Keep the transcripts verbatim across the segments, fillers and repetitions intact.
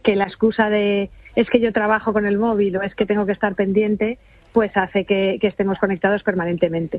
que la excusa de es que yo trabajo con el móvil o es que tengo que estar pendiente, pues hace que, que estemos conectados permanentemente.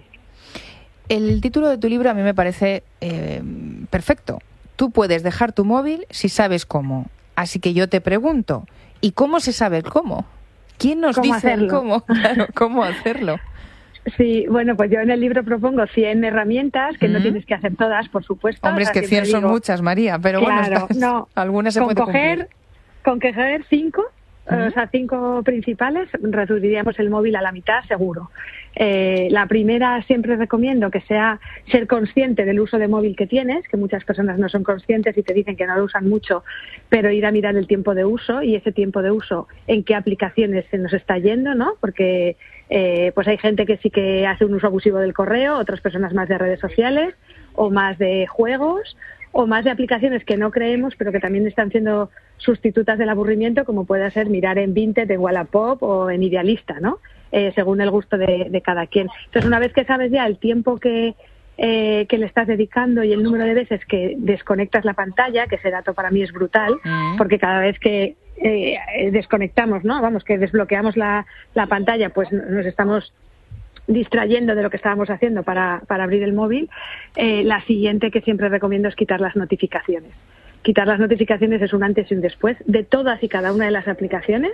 El título de tu libro a mí me parece eh, perfecto. Tú puedes dejar tu móvil si sabes cómo. Así que yo te pregunto, ¿y cómo se sabe el cómo? ¿Quién nos ¿Cómo dice hacerlo? el cómo? Claro, ¿cómo hacerlo? Sí, bueno, pues yo en el libro propongo cien herramientas, que ¿Mm? no tienes que hacer todas, por supuesto. Hombre, o sea, es que cien son digo, muchas, María, pero claro, bueno, estás, no, algunas se con puede coger, cumplir. Con coger cinco, ¿Mm? o sea, cinco principales, reduciríamos el móvil a la mitad, seguro. Eh, la primera siempre recomiendo que sea ser consciente del uso de móvil que tienes, que muchas personas no son conscientes y te dicen que no lo usan mucho, pero ir a mirar el tiempo de uso y ese tiempo de uso en qué aplicaciones se nos está yendo, ¿no? Porque eh, pues hay gente que sí que hace un uso abusivo del correo, otras personas más de redes sociales o más de juegos o más de aplicaciones que no creemos pero que también están siendo sustitutas del aburrimiento, como puede ser mirar en Vinted, en Wallapop o en Idealista, ¿no? Eh, según el gusto de, de cada quien. Entonces, una vez que sabes ya el tiempo que, eh, que le estás dedicando y el número de veces que desconectas la pantalla, que ese dato para mí es brutal, Mm. porque cada vez que eh, desconectamos, ¿no? Vamos, que desbloqueamos la, la pantalla, pues nos estamos distrayendo de lo que estábamos haciendo para, para abrir el móvil. Eh, la siguiente que siempre recomiendo es quitar las notificaciones. Quitar las notificaciones es un antes y un después de todas y cada una de las aplicaciones.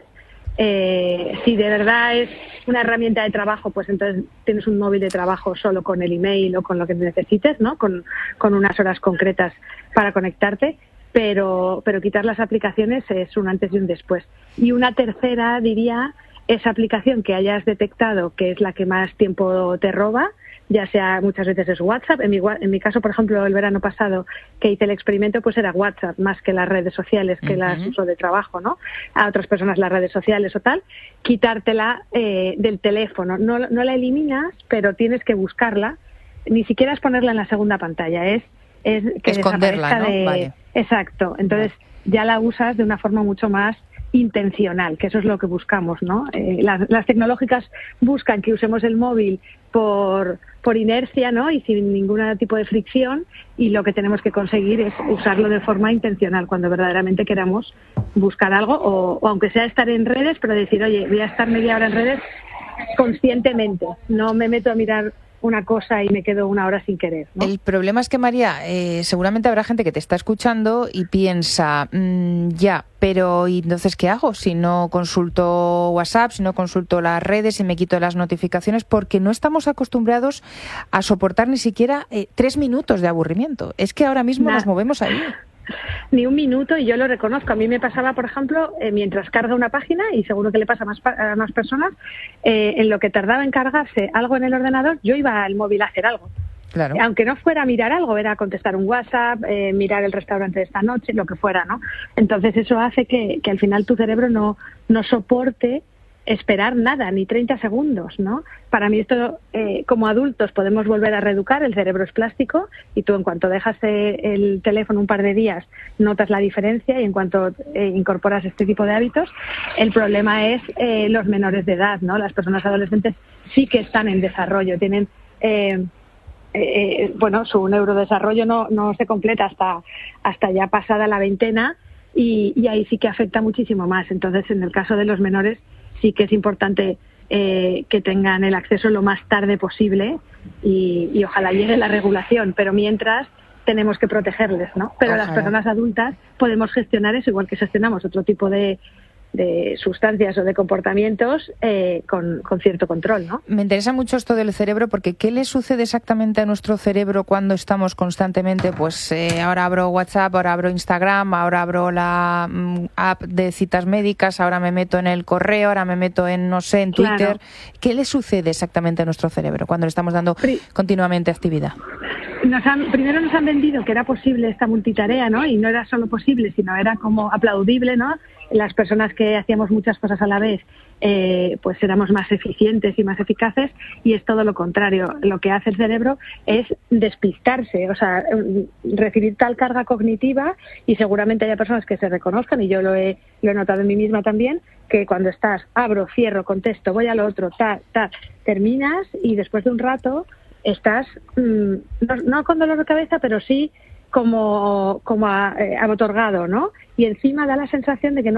Eh, si de verdad es una herramienta de trabajo, pues entonces tienes un móvil de trabajo solo con el email o con lo que necesites, ¿no? Con, con unas horas concretas para conectarte, pero, pero quitar las aplicaciones es un antes y un después. Y una tercera, diría, esa aplicación que hayas detectado que es la que más tiempo te roba, ya sea muchas veces es WhatsApp. En mi, en mi caso, por ejemplo, el verano pasado que hice el experimento, pues era WhatsApp más que las redes sociales, que uh-huh. las uso de trabajo, ¿no? A otras personas las redes sociales o tal, quitártela eh, del teléfono. No, no la eliminas, pero tienes que buscarla. Ni siquiera es ponerla en la segunda pantalla, es, es que esconderla, ¿no? De... Vale. Exacto. Entonces vale. ya la usas de una forma mucho más intencional, que eso es lo que buscamos, ¿no? Eh, las, las tecnológicas buscan que usemos el móvil por, por inercia, ¿no? Y sin ningún tipo de fricción, y lo que tenemos que conseguir es usarlo de forma intencional cuando verdaderamente queramos buscar algo, o, o aunque sea estar en redes, pero decir, oye, voy a estar media hora en redes conscientemente, no me meto a mirar una cosa y me quedo una hora sin querer, ¿no? El problema es que, María, eh, seguramente habrá gente que te está escuchando y piensa, mmm, ya, pero ¿y entonces qué hago si no consulto WhatsApp, si no consulto las redes, si me quito las notificaciones? Porque no estamos acostumbrados a soportar ni siquiera eh, tres minutos de aburrimiento. Es que ahora mismo nah. nos movemos ahí. Ni un minuto, y yo lo reconozco. A mí me pasaba, por ejemplo, eh, mientras carga una página, y seguro que le pasa a más, a más personas, eh, en lo que tardaba en cargarse algo en el ordenador, yo iba al móvil a hacer algo. Claro. Aunque no fuera a mirar algo, era contestar un WhatsApp, eh, mirar el restaurante de esta noche, lo que fuera, ¿no? Entonces eso hace que, que al final tu cerebro no, no soporte esperar nada, ni treinta segundos, ¿no? Para mí esto, eh, como adultos, podemos volver a reeducar, el cerebro es plástico y tú en cuanto dejas eh, el teléfono un par de días notas la diferencia, y en cuanto eh, incorporas este tipo de hábitos, el problema es eh, los menores de edad, ¿no? Las personas adolescentes sí que están en desarrollo, tienen... Eh, eh, bueno, su neurodesarrollo no, no se completa hasta, hasta ya pasada la veintena, y, y ahí sí que afecta muchísimo más. Entonces, en el caso de los menores, sí que es importante eh, que tengan el acceso lo más tarde posible, y, y ojalá llegue la regulación, pero mientras tenemos que protegerles, ¿no? Pero ojalá. Las personas adultas podemos gestionar eso igual que gestionamos otro tipo de, de sustancias o de comportamientos eh, con, con cierto control, ¿no? Me interesa mucho esto del cerebro, porque ¿qué le sucede exactamente a nuestro cerebro cuando estamos constantemente, pues eh, ahora abro WhatsApp, ahora abro Instagram, ahora abro la mm, app de citas médicas, ahora me meto en el correo, ahora me meto en, no sé, en Twitter? Claro. ¿Qué le sucede exactamente a nuestro cerebro cuando le estamos dando Pri- continuamente actividad? Nos han, primero nos han vendido que era posible esta multitarea, ¿no? Y no era solo posible, sino era como aplaudible, ¿no? Las personas que hacíamos muchas cosas a la vez, eh, pues éramos más eficientes y más eficaces, y es todo lo contrario. Lo que hace el cerebro es despistarse, o sea, recibir tal carga cognitiva, y seguramente haya personas que se reconozcan, y yo lo he, lo he notado en mí misma también, que cuando estás, abro, cierro, contesto, voy a lo otro, tal, tal, terminas, y después de un rato estás, mmm, no, no con dolor de cabeza, pero sí como, como a, eh, abotorgado, ¿no? Y encima da la sensación de que no